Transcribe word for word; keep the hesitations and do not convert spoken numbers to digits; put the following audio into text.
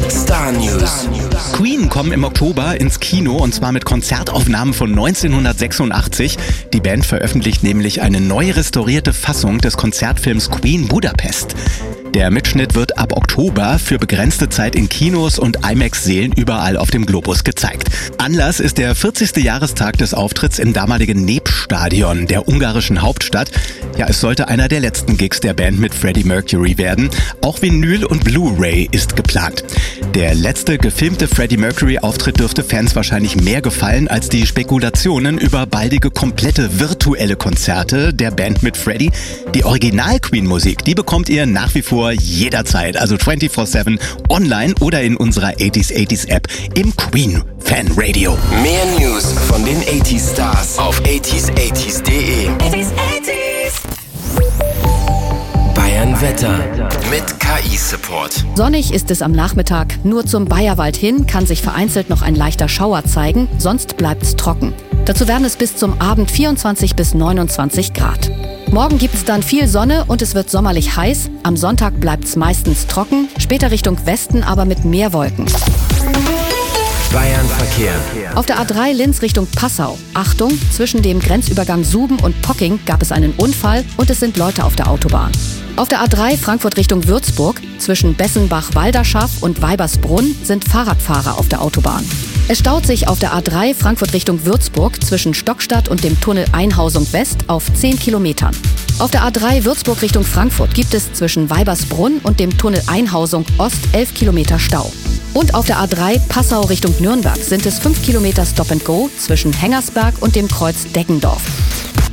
Star News. Queen kommen im Oktober ins Kino und zwar mit Konzertaufnahmen von neunzehnhundertsechsundachtzig. Die Band veröffentlicht nämlich eine neu restaurierte Fassung des Konzertfilms Queen Budapest. Der Mitschnitt wird ab Oktober für begrenzte Zeit in Kinos und IMAX-Sälen überall auf dem Globus gezeigt. Anlass ist der vierzigste Jahrestag des Auftritts im damaligen Népstadion, der ungarischen Hauptstadt. Ja, es sollte einer der letzten Gigs der Band mit Freddie Mercury werden. Auch Vinyl und Blu-ray ist geplant. Der letzte gefilmte Freddie Mercury-Auftritt dürfte Fans wahrscheinlich mehr gefallen als die Spekulationen über baldige komplette virtuelle Konzerte der Band mit Freddie. Die Original-Queen-Musik, die bekommt ihr nach wie vor jederzeit, also vierundzwanzig sieben online oder in unserer achtziger achtziger App im Queen Fan Radio. Mehr News von den achtziger Stars auf achtziger achtziger punkt de. Bayern Wetter mit K I-Support. Sonnig ist es am Nachmittag. Nur zum Bayerwald hin kann sich vereinzelt noch ein leichter Schauer zeigen, sonst bleibt's trocken. Dazu werden es bis zum Abend vierundzwanzig bis neunundzwanzig Grad. Morgen gibt's dann viel Sonne und es wird sommerlich heiß. Am Sonntag bleibt's meistens trocken, später Richtung Westen aber mit mehr Wolken. Bayern Verkehr. Auf der A drei Linz Richtung Passau. Achtung, zwischen dem Grenzübergang Suben und Pocking gab es einen Unfall und es sind Leute auf der Autobahn. Auf der A drei Frankfurt Richtung Würzburg, zwischen Bessenbach-Walderschaff und Weibersbrunn sind Fahrradfahrer auf der Autobahn. Es staut sich auf der A drei Frankfurt Richtung Würzburg zwischen Stockstadt und dem Tunnel Einhausung West auf zehn Kilometern. Auf der A drei Würzburg Richtung Frankfurt gibt es zwischen Weibersbrunn und dem Tunnel Einhausung Ost elf Kilometer Stau. Und auf der A drei Passau Richtung Nürnberg sind es fünf Kilometer Stop and Go zwischen Hengersberg und dem Kreuz Deggendorf.